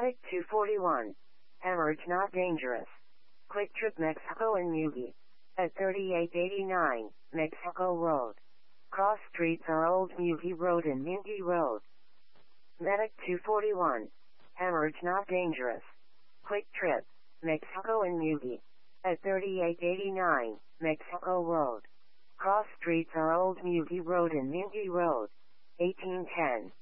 Medic 241. Hemorrhage not dangerous. Quick Trip Mexico and Mugi. At 3889, Mexico Road. Cross streets are Old Mugi Road and Mugi Road. Medic 241. Hemorrhage not dangerous. Quick Trip, Mexico and Mugi. At 3889, Mexico Road. Cross streets are Old Mugi Road and Mugi Road. 1810.